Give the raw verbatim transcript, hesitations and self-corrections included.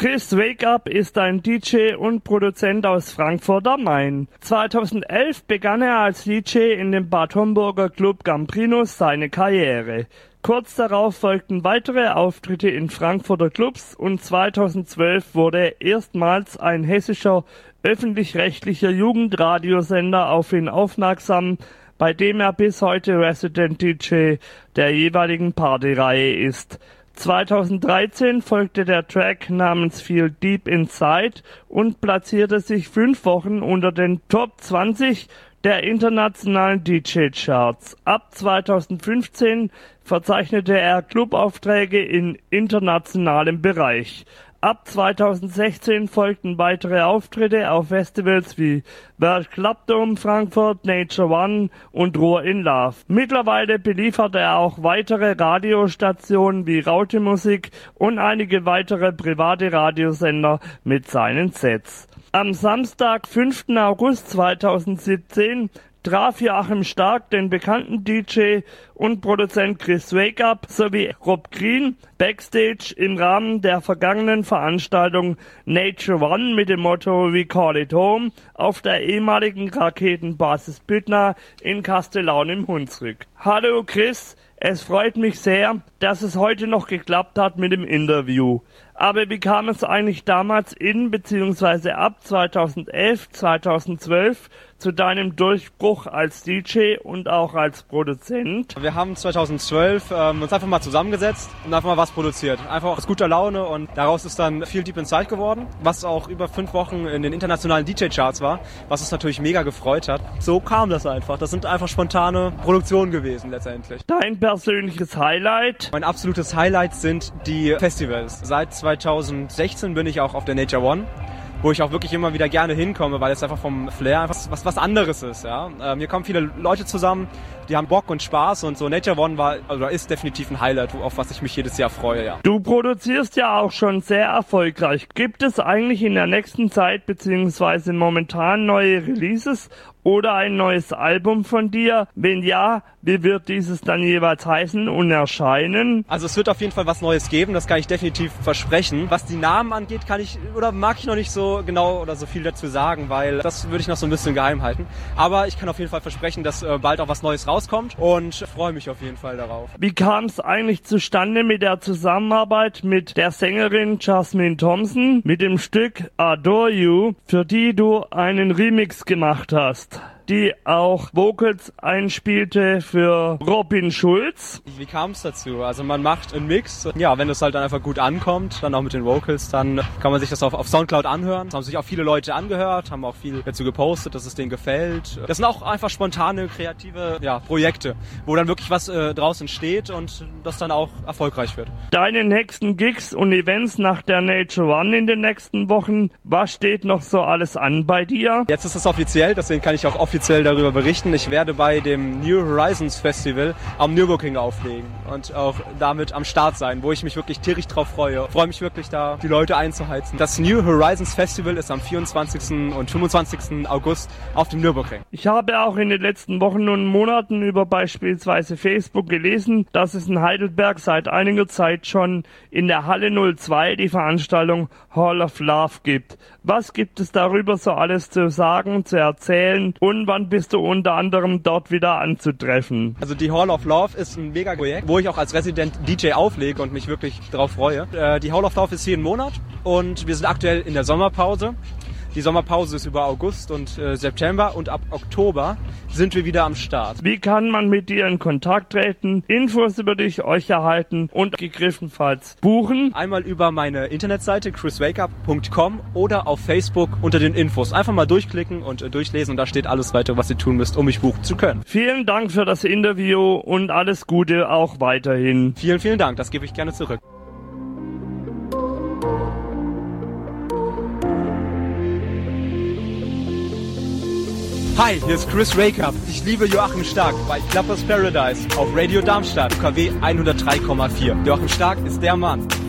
Chris Wake Up ist ein D J und Produzent aus Frankfurt am Main. zweitausendelf begann er als D J in dem Bad Homburger Club Gambrinus seine Karriere. Kurz darauf folgten weitere Auftritte in Frankfurter Clubs und zweitausendzwölf wurde er erstmals ein hessischer öffentlich-rechtlicher Jugendradiosender auf ihn aufmerksam, bei dem er bis heute Resident D J der jeweiligen Partyreihe ist. zweitausenddreizehn folgte der Track namens Feel Deep Inside und platzierte sich fünf Wochen unter den Top zwanzig der internationalen D J-Charts. Ab zweitausendfünfzehn verzeichnete er Clubaufträge in internationalem Bereich. Ab zweitausendsechzehn folgten weitere Auftritte auf Festivals wie World Club Dome Frankfurt, Nature One und Ruhr in Love. Mittlerweile beliefert er auch weitere Radiostationen wie Raute Musik und einige weitere private Radiosender mit seinen Sets. Am Samstag, fünften August zweitausendsiebzehn, traf Joachim Stark den bekannten D J und Produzent Chris Wake Up sowie Rob Green backstage im Rahmen der vergangenen Veranstaltung Nature One mit dem Motto We Call It Home auf der ehemaligen Raketenbasis Büttner in Kastellaun im Hunsrück. Hallo Chris, es freut mich sehr, dass es heute noch geklappt hat mit dem Interview. Aber wie kam es eigentlich damals in bzw. ab zweitausendelf, zweitausendzwölf zu deinem Durchbruch als D J und auch als Produzent? Wir haben zweitausendzwölf ähm, uns einfach mal zusammengesetzt und einfach mal was produziert. Einfach aus guter Laune und daraus ist dann Feel Deep Inside geworden, was auch über fünf Wochen in den internationalen D J-Charts war, was uns natürlich mega gefreut hat. So kam das einfach. Das sind einfach spontane Produktionen gewesen letztendlich. Dein persönliches Highlight? Mein absolutes Highlight sind die Festivals. Seit zweitausendsechzehn bin ich auch auf der Nature One, wo ich auch wirklich immer wieder gerne hinkomme, weil es einfach vom Flair einfach was, was anderes ist. Ja? Ähm, hier kommen viele Leute zusammen, die haben Bock und Spaß und so Nature One war oder ist definitiv ein Highlight, auf was ich mich jedes Jahr freue. Ja. Du produzierst ja auch schon sehr erfolgreich. Gibt es eigentlich in der nächsten Zeit beziehungsweise momentan neue Releases oder ein neues Album von dir? Wenn ja, wie wird dieses dann jeweils heißen und erscheinen? Also es wird auf jeden Fall was Neues geben, das kann ich definitiv versprechen. Was die Namen angeht, kann ich oder mag ich noch nicht so genau oder so viel dazu sagen, weil das würde ich noch so ein bisschen geheim halten. Aber ich kann auf jeden Fall versprechen, dass äh, bald auch was Neues rauskommt und freue mich auf jeden Fall darauf. Wie kam es eigentlich zustande mit der Zusammenarbeit mit der Sängerin Jasmine Thompson mit dem Stück Adore You, für die du einen Remix gemacht hast, die auch Vocals einspielte für Robin Schulz? Wie kam es dazu? Also man macht einen Mix. Ja, wenn es halt dann einfach gut ankommt, dann auch mit den Vocals, dann kann man sich das auf, auf Soundcloud anhören. Das haben sich auch viele Leute angehört, haben auch viel dazu gepostet, dass es denen gefällt. Das sind auch einfach spontane, kreative ja, Projekte, wo dann wirklich was äh, draus entsteht und das dann auch erfolgreich wird. Deine nächsten Gigs und Events nach der Nature One in den nächsten Wochen, was steht noch so alles an bei dir? Jetzt ist es offiziell, deswegen kann ich auch offiziell offiziell darüber berichten. Ich werde bei dem New Horizons Festival am Nürburgring auflegen und auch damit am Start sein, wo ich mich wirklich tierisch drauf freue. Ich freue mich wirklich da, die Leute einzuheizen. Das New Horizons Festival ist am vierundzwanzigsten und fünfundzwanzigsten August auf dem Nürburgring. Ich habe auch in den letzten Wochen und Monaten über beispielsweise Facebook gelesen, dass es in Heidelberg seit einiger Zeit schon in der Halle null zwei die Veranstaltung Hall of Love gibt. Was gibt es darüber so alles zu sagen, zu erzählen und wann bist du unter anderem dort wieder anzutreffen? Also die Hall of Love ist ein mega Projekt, wo ich auch als Resident D J auflege und mich wirklich darauf freue. Äh, die Hall of Love ist jeden Monat und wir sind aktuell in der Sommerpause. Die Sommerpause ist über August und äh, September und ab Oktober sind wir wieder am Start. Wie kann man mit dir in Kontakt treten, Infos über dich, euch erhalten und gegriffenfalls buchen? Einmal über meine Internetseite chris wake up punkt com oder auf Facebook unter den Infos. Einfach mal durchklicken und äh, durchlesen und da steht alles weitere, was ihr tun müsst, um mich buchen zu können. Vielen Dank für das Interview und alles Gute auch weiterhin. Vielen, vielen Dank, das gebe ich gerne zurück. Hi, hier ist Chris Wake Up. Ich liebe Joachim Stark bei Clappers Paradise auf Radio Darmstadt, U K W hundertdrei Komma vier. Joachim Stark ist der Mann.